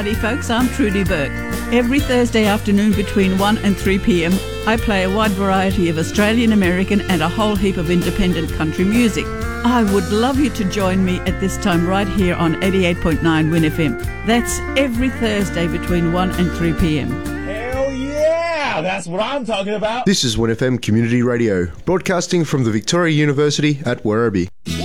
Howdy folks, I'm Trudy Burke. Every Thursday afternoon between 1 and 3 p.m, I play a wide variety of Australian, American and a whole heap of independent country music. I would love you to join me at this time right here on 88.9 Win FM. That's every Thursday between 1 and 3 p.m. Hell yeah! That's what I'm talking about! This is Win FM Community Radio, broadcasting from the Victoria University at Werribee.